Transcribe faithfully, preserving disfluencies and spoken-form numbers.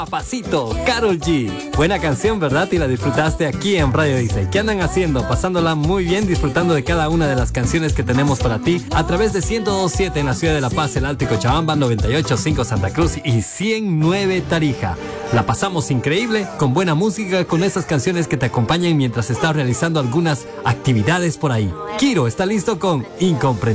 Papacito, Karol G. Buena canción, ¿verdad? Y la disfrutaste aquí en Radio Disney. ¿Qué andan haciendo? Pasándola muy bien, disfrutando de cada una de las canciones que tenemos para ti a través de ciento dos punto siete en la ciudad de La Paz, el Alto y Cochabamba, noventa y ocho punto cinco Santa Cruz y ciento nueve Tarija. La pasamos increíble, con buena música, con esas canciones que te acompañan mientras estás realizando algunas actividades por ahí. Kiro está listo con Incomprendible.